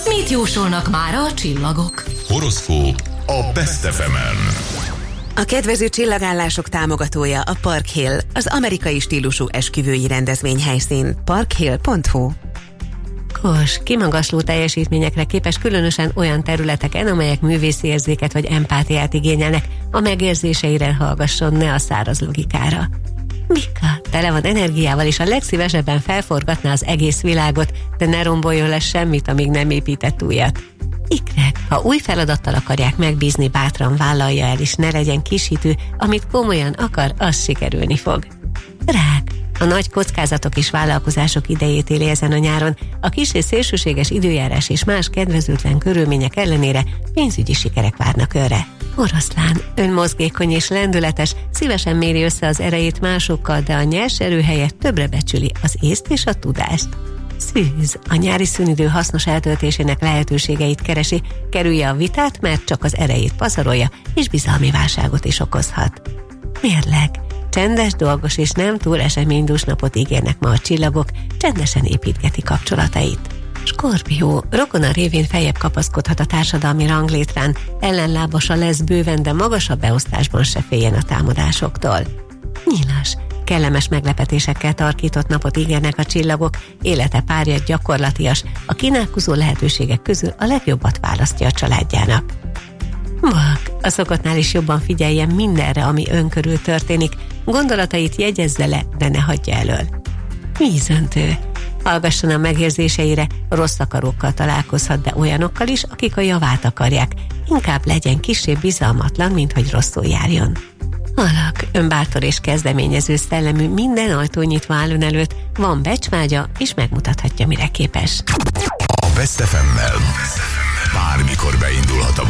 Mit jósolnak mára a csillagok? Horoszkóp a Best FM-en. A kedvező csillagállások támogatója a Park Hill, az amerikai stílusú esküvői rendezvényhelyszín. parkhill.hu. Kos, kimagasló teljesítményekre képes, különösen olyan területeken, amelyek művészi érzéket vagy empátiát igényelnek. A megérzéseire hallgasson, ne a száraz logikára. Mika tele van energiával, és a legszívesebben felforgatná az egész világot, de ne romboljon le semmit, amíg nem épített újat. Ikrek, ha új feladattal akarják megbízni, bátran vállalja el, és ne legyen kishitű, amit komolyan akar, az sikerülni fog. Rák, a nagy kockázatok és vállalkozások idejét éli ezen a nyáron, a kis és szélsőséges időjárás és más kedvezőtlen körülmények ellenére pénzügyi sikerek várnak önre. Oroszlán, ön mozgékony és lendületes, szívesen méri össze az erejét másokkal, de a nyers erő helyett többre becsüli az észt és a tudást. Szűz, a nyári szünidő hasznos eltöltésének lehetőségeit keresi, kerülje a vitát, mert csak az erejét pazarolja, és bizalmi válságot is okozhat. Mérleg, csendes, dolgos és nem túl eseménydús napot ígérnek ma a csillagok, csendesen építgeti kapcsolatait. Skorpió, rokona révén feljebb kapaszkodhat a társadalmi ranglétrán, ellenlábasa lesz bőven, de magasabb beosztásban se féljen a támadásoktól. Nyilas, kellemes meglepetésekkel tarkított napot ígérnek a csillagok, élete párja gyakorlatias, a kínálkozó lehetőségek közül a legjobbat választja a családjának. Vak, a szokottnál is jobban figyeljen mindenre, ami ön körül történik, gondolatait jegyezze le, de ne hagyja elől. Vízöntő, hallgasson a megérzéseire, rossz akarókkal találkozhat, de olyanokkal is, akik a javát akarják, inkább legyen kissé bizalmatlan, mint hogy rosszul járjon. Alak, ön bátor és kezdeményező szellemű, minden ajtó nyitva áll ön előtt, van becsvágya, és megmutathatja, mire képes. A Best FM-mel bármi